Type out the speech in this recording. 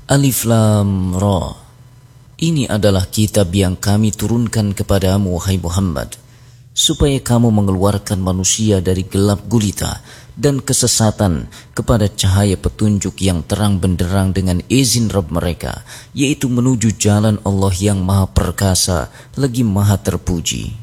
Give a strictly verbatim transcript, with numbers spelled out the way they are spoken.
Alif Lam Ra. Ini adalah kitab yang kami turunkan kepadamu, wahai Muhammad, supaya kamu mengeluarkan manusia dari gelap gulita dan kesesatan kepada cahaya petunjuk yang terang benderang dengan izin Rabb mereka, yaitu menuju jalan Allah yang Maha Perkasa lagi Maha Terpuji.